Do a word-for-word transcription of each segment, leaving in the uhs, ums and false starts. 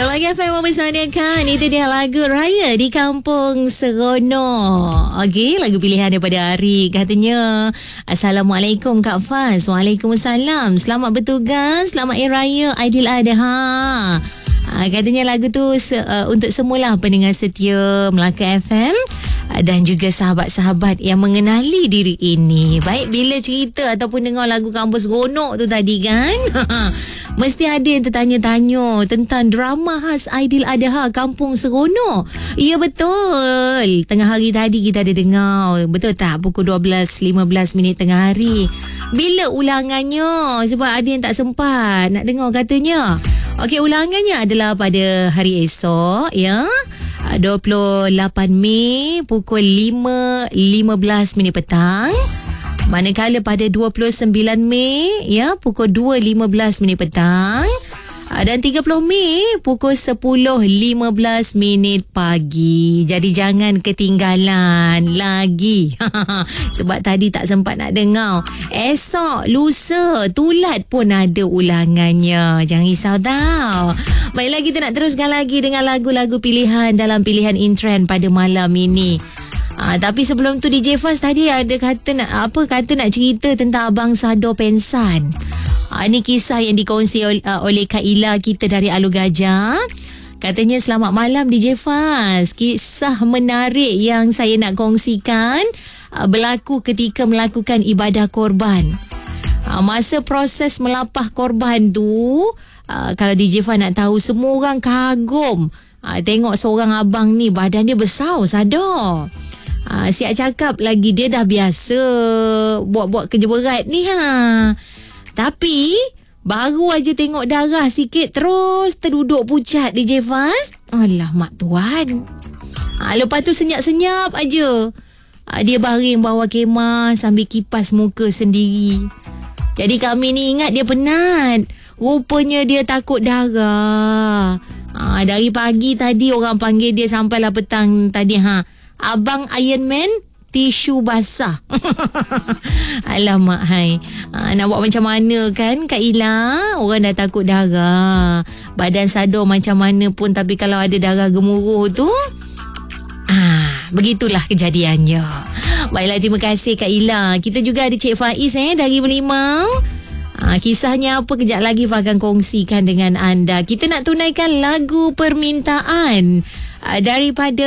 Yang lagi saya mau bersanakan, itu dia lagu Raya di Kampung Seronok. Okey, lagu pilihan daripada Ari. Katanya, Assalamualaikum Kak Faz. Waalaikumsalam. Selamat bertugas, selamat Hari Raya Aidiladha. Ha, katanya lagu tu se- uh, untuk semula pendengar setia Melaka F M dan juga sahabat-sahabat yang mengenali diri ini. Baik, bila cerita ataupun dengar lagu Kampung Seronok tu tadi kan, mesti ada yang tertanya-tanya tentang drama khas Aidiladha Kampung Seronok. Ya, betul. Tengah hari tadi kita ada dengar. Betul tak? Pukul dua belas lima belas minit tengah hari. Bila ulangannya? Sebab ada yang tak sempat nak dengar katanya. Okey, ulangannya adalah pada hari esok, ya. dua puluh lapan Mei pukul lima lima belas minit petang. Manakala pada dua puluh sembilan Mei, ya, pukul dua lima belas minit petang. Dan tiga puluh Mei pukul sepuluh lima belas minit pagi. Jadi jangan ketinggalan lagi. Sebab tadi tak sempat nak dengar. Esok, lusa, tulat pun ada ulangannya. Jangan risau tau. Baiklah, kita nak teruskan lagi dengan lagu-lagu pilihan dalam pilihan in trend pada malam ini. Ah, tapi sebelum tu D J Faz tadi ada kata nak apa kata nak cerita tentang Abang Sado Pensan. Ah, ini kisah yang dikongsi oleh, uh, oleh Kak Ila kita dari Alur Gajah. Katanya, selamat malam D J Faz. Kisah menarik yang saya nak kongsikan uh, berlaku ketika melakukan ibadah korban. Uh, masa proses melapah korban tu, uh, kalau D J Faz nak tahu, semua orang kagum. Uh, tengok seorang abang ni, badan dia besar, Sado. Uh, siap cakap lagi dia dah biasa buat-buat kerja berat ni ha. Tapi baru aja tengok darah sikit terus terduduk pucat D J Faz. Alah mak tuan. Ha, lepas tu senyap-senyap aja. Ha, dia baring bawah kemah sambil kipas muka sendiri. Jadi kami ni ingat dia penat. Rupanya dia takut darah. Ha, dari pagi tadi orang panggil dia sampailah petang tadi ha. Abang Iron Man tisu basah. Alamak hai. Ha, nak buat macam mana kan Kak Ila? Orang dah takut darah. Badan Sado macam mana pun, tapi kalau ada darah gemuruh tu, ah, begitulah kejadiannya. Baiklah, terima kasih Kak Ila. Kita juga ada Cik Faiz eh dari Merlimau. Ha, kisahnya apa kejap lagi Fah akan kongsikan dengan anda. Kita nak tunaikan lagu permintaan uh, daripada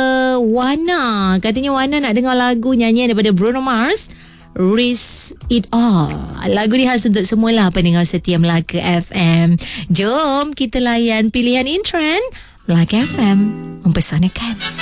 Wana. Katanya Wana nak dengar lagu nyanyian daripada Bruno Mars, Risk It All. Lagu ni khas untuk semualah pendengar setia Melaka F M. Jom kita layan pilihan in trend Melaka F M mempersanakan.